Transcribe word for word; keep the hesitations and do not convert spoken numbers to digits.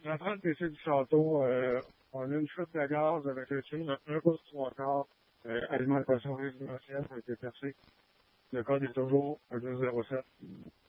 suis en train de pêcher du château. Euh, on a une chute de gaz avec le chien, notre un pouce trois quarts, euh, alimentation résidentielle, ça a été percé. Le code est toujours un deux zéro sept.